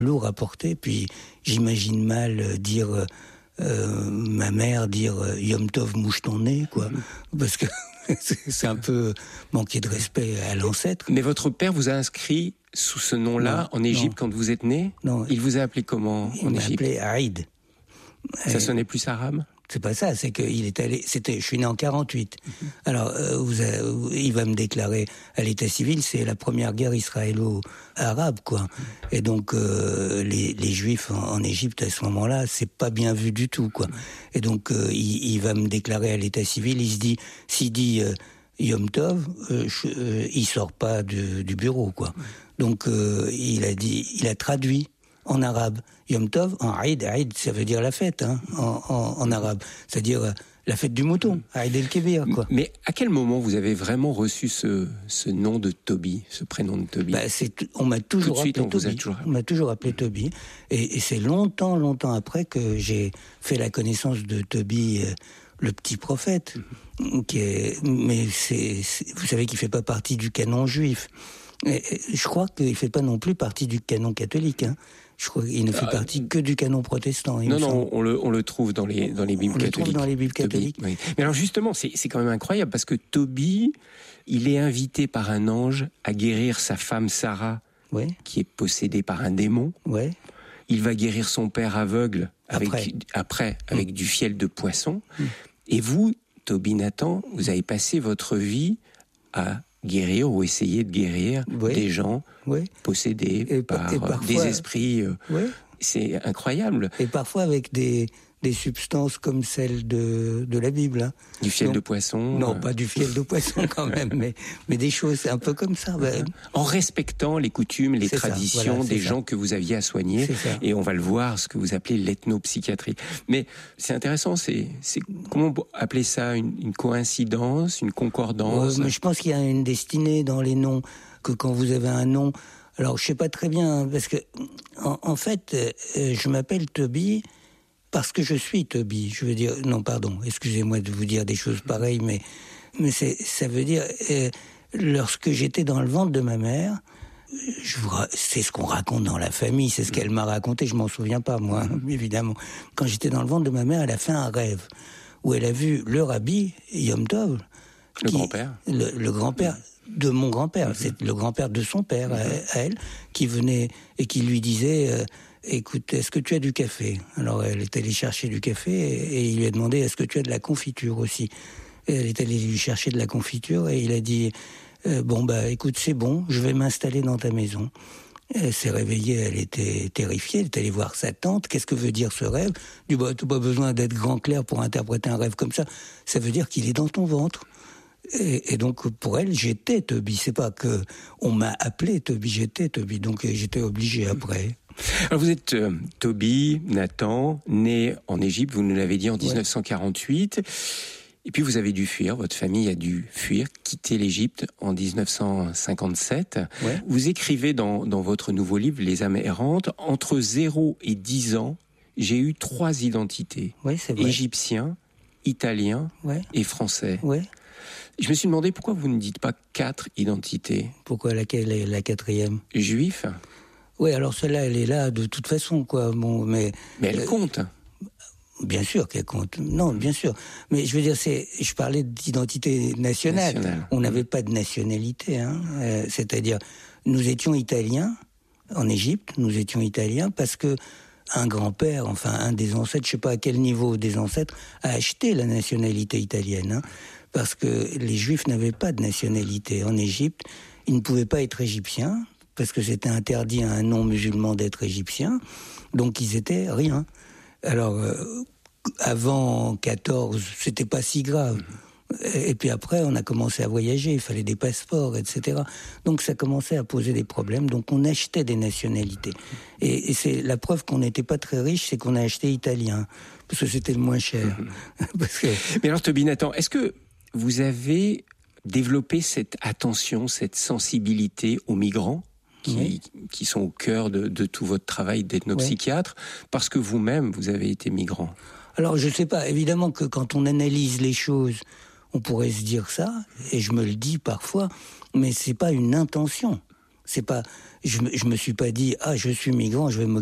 lourd à porter. Puis j'imagine mal dire ma mère dire Yom Tov, mouche ton nez, quoi, parce que c'est un peu manquer de respect à l'ancêtre. Mais votre père vous a inscrit sous ce nom-là en Égypte quand vous êtes né? Non. Il vous a appelé comment en Égypte? Il m'a appelé Aïd. Ça sonnait plus arabe? C'est pas ça, c'est qu'il est allé. Je suis né en 48. Alors, il va me déclarer à l'état civil, c'est la première guerre israélo-arabe, quoi. Et donc, les Juifs en Égypte à ce moment-là, c'est pas bien vu du tout, quoi. Et donc, il va me déclarer à l'état civil. S'il dit Yom Tov, il sort pas du bureau, quoi. Donc, il a traduit en arabe. Yom Tov, en Aïd, ça veut dire la fête, hein, en arabe. C'est-à-dire la fête du mouton, Aïd el-Kébir, quoi. Mais à quel moment vous avez vraiment reçu ce nom de Toby, ce prénom de Toby? On m'a toujours appelé Toby. On m'a toujours appelé Toby. Et c'est longtemps après que j'ai fait la connaissance de Toby, le petit prophète. Mais vous savez qu'il fait pas partie du canon juif. Et je crois qu'il fait pas non plus partie du canon catholique, hein. Je crois qu'il ne fait partie que du canon protestant. Non, on le trouve dans les Bibles catholiques. On le trouve dans les Bibles catholiques. Oui. Mais alors justement, c'est quand même incroyable parce que Toby, il est invité par un ange à guérir sa femme Sarah, qui est possédée par un démon. Ouais. Il va guérir son père aveugle avec du fiel de poisson. Et vous, Toby Nathan, vous avez passé votre vie à guérir ou essayer de guérir des gens possédés par parfois, des esprits. C'est incroyable. Et parfois avec des substances comme celles de la Bible. Hein. Du fiel de poisson? Non, pas du fiel de poisson quand même, mais des choses un peu comme ça. En respectant les coutumes, les traditions des gens que vous aviez à soigner. Et on va le voir, ce que vous appelez l'ethnopsychiatrie. Mais c'est intéressant, c'est comment appeler ça, une coïncidence, une concordance? Mais je pense qu'il y a une destinée dans les noms, que quand vous avez un nom... Alors, je sais pas très bien, parce que, en fait, je m'appelle Toby parce que je suis Toby. Je veux dire, non, pardon, excusez-moi de vous dire des choses pareilles, mais ça veut dire, lorsque j'étais dans le ventre de ma mère, c'est ce qu'on raconte dans la famille, c'est ce qu'elle m'a raconté, je m'en souviens pas, moi, évidemment. Quand j'étais dans le ventre de ma mère, elle a fait un rêve où elle a vu le rabbi, Yom Tov. Grand-père. Le grand-père de mon grand-père, c'est le grand-père de son père, à elle, qui venait et qui lui disait écoute, est-ce que tu as du café? Alors elle est allée chercher du café et il lui a demandé est-ce que tu as de la confiture aussi? Et elle est allée lui chercher de la confiture et il a dit écoute, c'est bon, je vais m'installer dans ta maison. Elle s'est réveillée, elle était terrifiée, elle est allée voir sa tante. Qu'est-ce que veut dire ce rêve? Du t'as pas besoin d'être grand clair pour interpréter un rêve comme ça. Ça veut dire qu'il est dans ton ventre. Et donc pour elle, j'étais Toby. C'est pas que on m'a appelé Toby, j'étais Toby. Donc j'étais obligé après. Alors vous êtes Toby Nathan, né en Égypte, vous nous l'avez dit, en 1948. Et puis vous avez dû fuir, votre famille a dû fuir, quitter l'Égypte en 1957. Vous écrivez dans votre nouveau livre, Les âmes errantes, entre 0 et 10 ans, j'ai eu 3 identités. C'est vrai. Égyptien, italien et français. Je me suis demandé pourquoi vous ne dites pas 4 identités. Pourquoi laquelle est la 4e? Juif. Oui, alors celle-là, elle est là de toute façon, quoi. Bon, mais elle compte. Bien sûr qu'elle compte. Non, bien sûr. Mais je veux dire, je parlais d'identité nationale. On n'avait pas de nationalité, hein. C'est-à-dire, nous étions italiens en Égypte. Nous étions italiens parce que un grand-père, enfin un des ancêtres, je sais pas à quel niveau des ancêtres, a acheté la nationalité italienne, hein, parce que les Juifs n'avaient pas de nationalité en Égypte. Ils ne pouvaient pas être égyptiens parce que c'était interdit à un non-musulman d'être égyptien. Donc ils étaient rien. Alors avant 14, c'était pas si grave. Et puis après, on a commencé à voyager, il fallait des passeports, etc. Donc ça commençait à poser des problèmes, donc on achetait des nationalités. Et c'est la preuve qu'on n'était pas très riche, c'est qu'on a acheté italien, parce que c'était le moins cher. Mais alors Toby Nathan, est-ce que vous avez développé cette attention, cette sensibilité aux migrants qui sont au cœur de tout votre travail d'ethnopsychiatre, parce que vous-même, vous avez été migrant? Alors je sais pas, évidemment que quand on analyse les choses, on pourrait se dire ça, et je me le dis parfois, mais c'est pas une intention. C'est pas, je me suis pas dit, je suis migrant, je vais